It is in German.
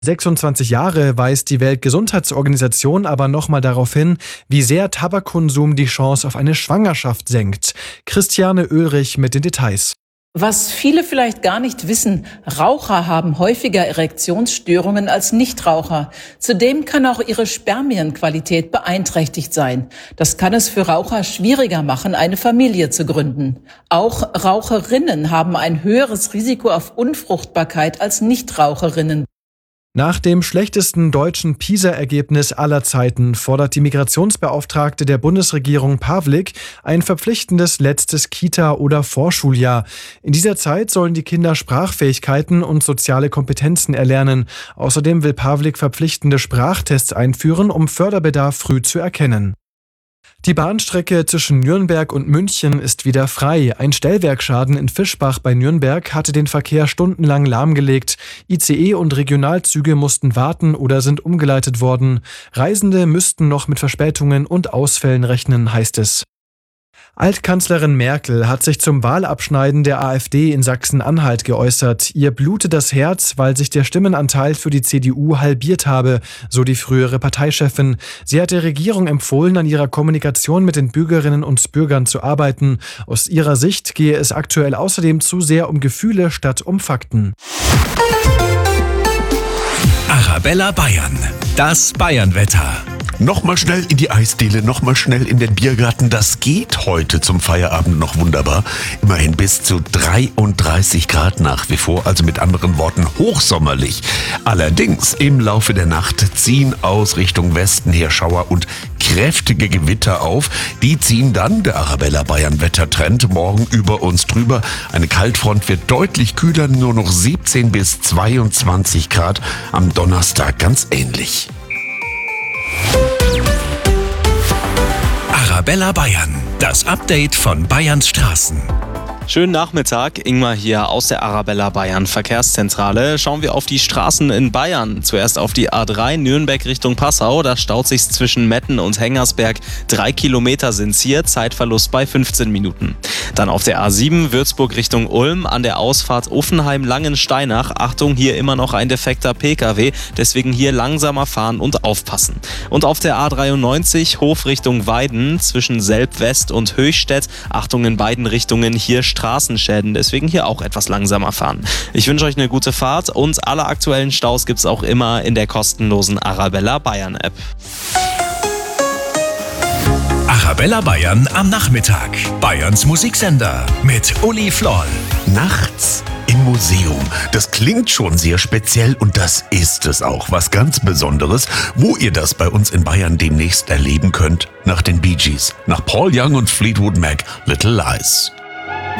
26 Jahre weist die Weltgesundheitsorganisation aber nochmal darauf hin, wie sehr Tabakkonsum die Chance auf eine Schwangerschaft senkt. Christiane Oehlrich mit den Details. Was viele vielleicht gar nicht wissen, Raucher haben häufiger Erektionsstörungen als Nichtraucher. Zudem kann auch ihre Spermienqualität beeinträchtigt sein. Das kann es für Raucher schwieriger machen, eine Familie zu gründen. Auch Raucherinnen haben ein höheres Risiko auf Unfruchtbarkeit als Nichtraucherinnen. Nach dem schlechtesten deutschen PISA-Ergebnis aller Zeiten fordert die Migrationsbeauftragte der Bundesregierung Pawlik ein verpflichtendes letztes Kita- oder Vorschuljahr. In dieser Zeit sollen die Kinder Sprachfähigkeiten und soziale Kompetenzen erlernen. Außerdem will Pawlik verpflichtende Sprachtests einführen, um Förderbedarf früh zu erkennen. Die Bahnstrecke zwischen Nürnberg und München ist wieder frei. Ein Stellwerkschaden in Fischbach bei Nürnberg hatte den Verkehr stundenlang lahmgelegt. ICE und Regionalzüge mussten warten oder sind umgeleitet worden. Reisende müssten noch mit Verspätungen und Ausfällen rechnen, heißt es. Altkanzlerin Merkel hat sich zum Wahlabschneiden der AfD in Sachsen-Anhalt geäußert. Ihr blute das Herz, weil sich der Stimmenanteil für die CDU halbiert habe, so die frühere Parteichefin. Sie hat der Regierung empfohlen, an ihrer Kommunikation mit den Bürgerinnen und Bürgern zu arbeiten. Aus ihrer Sicht gehe es aktuell außerdem zu sehr um Gefühle statt um Fakten. Arabella Bayern, das Bayernwetter. Nochmal schnell in die Eisdiele, nochmal schnell in den Biergarten. Das geht heute zum Feierabend noch wunderbar. Immerhin bis zu 33 Grad nach wie vor, also mit anderen Worten hochsommerlich. Allerdings im Laufe der Nacht ziehen aus Richtung Westen her Schauer und kräftige Gewitter auf. Die ziehen dann, der Arabella Bayern Wettertrend, morgen über uns drüber. Eine Kaltfront wird deutlich kühler, nur noch 17 bis 22 Grad. Am Donnerstag ganz ähnlich. Arabella Bayern, das Update von Bayerns Straßen. Schönen Nachmittag, Ingmar hier aus der Arabella Bayern Verkehrszentrale. Schauen wir auf die Straßen in Bayern. Zuerst auf die A3 Nürnberg Richtung Passau. Da staut sich zwischen Metten und Hengersberg. 3 Kilometer sind's hier, Zeitverlust bei 15 Minuten. Dann auf der A7 Würzburg Richtung Ulm an der Ausfahrt Uffenheim-Langensteinach. Achtung, hier immer noch ein defekter Pkw, deswegen hier langsamer fahren und aufpassen. Und auf der A93 Hof Richtung Weiden zwischen Selb-West und Höchstädt. Achtung in beiden Richtungen, hier Straßenschäden, deswegen hier auch etwas langsamer fahren. Ich wünsche euch eine gute Fahrt und alle aktuellen Staus gibt's auch immer in der kostenlosen Arabella Bayern App. Arabella Bayern am Nachmittag. Bayerns Musiksender mit Uli Floll. Nachts im Museum. Das klingt schon sehr speziell und das ist es auch. Was ganz Besonderes, wo ihr das bei uns in Bayern demnächst erleben könnt. Nach den Bee Gees, nach Paul Young und Fleetwood Mac, Little Lies.